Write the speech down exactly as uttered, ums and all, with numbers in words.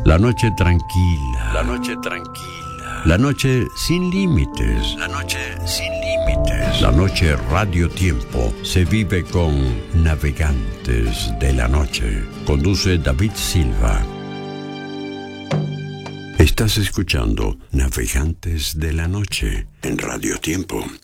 La noche tranquila. La noche tranquila. La noche sin límites. La noche sin límites. La noche Radio Tiempo se vive con Navegantes de la Noche. Conduce David Silva. Estás escuchando Navegantes de la Noche en Radio Tiempo.